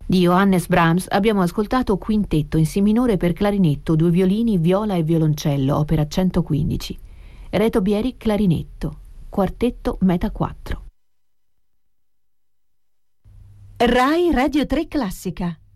Di Johannes Brahms abbiamo ascoltato Quintetto in Si minore per clarinetto, 2 violini, viola e violoncello, opera 115. Reto Bieri, clarinetto. Quartetto Meta 4. Rai Radio 3 Classica.